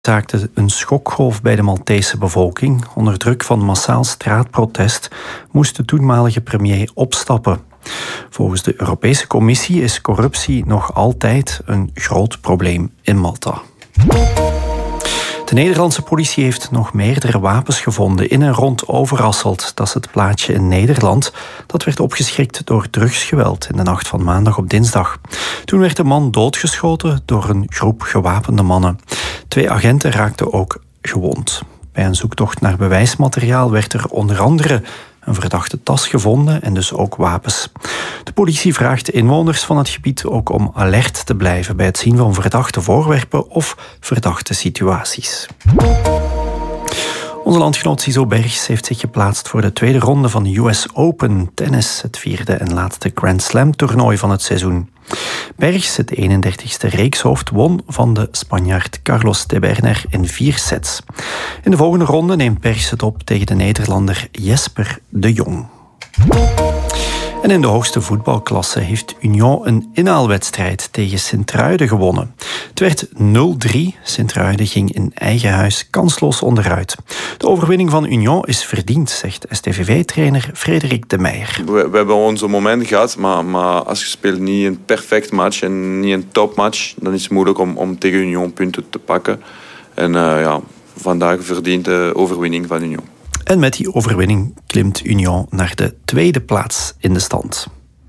veroorzaakte een schokgolf bij de Maltese bevolking. Onder druk van massaal straatprotest moest de toenmalige premier opstappen. Volgens de Europese Commissie is corruptie nog altijd een groot probleem in Malta. De Nederlandse politie heeft nog meerdere wapens gevonden in en rond Overasselt. Dat is het plaatsje in Nederland dat werd opgeschrikt door drugsgeweld in de nacht van maandag op dinsdag. Toen werd de man doodgeschoten door een groep gewapende mannen. 2 agenten raakten ook gewond. Bij een zoektocht naar bewijsmateriaal werd er onder andere een verdachte tas gevonden en dus ook wapens. De politie vraagt de inwoners van het gebied ook om alert te blijven bij het zien van verdachte voorwerpen of verdachte situaties. Onze landgenoot Sizo Bergs heeft zich geplaatst voor de tweede ronde van de US Open tennis, het 4e en laatste Grand Slam toernooi van het seizoen. Bergs, het 31ste reekshoofd, won van de Spanjaard Carlos Taberner in 4 sets. In de volgende ronde neemt Bergs het op tegen de Nederlander Jesper de Jong. En in de hoogste voetbalklasse heeft Union een inhaalwedstrijd tegen Sint-Truiden gewonnen. Het werd 0-3. Sint-Truiden ging in eigen huis kansloos onderuit. De overwinning van Union is verdiend, zegt STVV-trainer Frederik de Meijer. We hebben onze momenten gehad, maar als je speelt niet een perfect match en niet een topmatch, dan is het moeilijk om tegen Union punten te pakken. En vandaag verdient de overwinning van Union. En met die overwinning klimt Union naar de 2e plaats in de stand.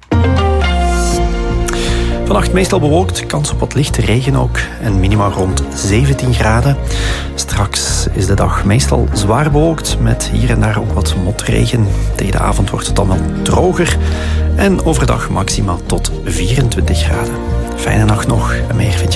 Vannacht meestal bewolkt, kans op wat lichte regen ook en minima rond 17 graden. Straks is de dag meestal zwaar bewolkt met hier en daar ook wat motregen. Tegen de avond wordt het dan wel droger en overdag maxima tot 24 graden. Fijne nacht nog en meer vind je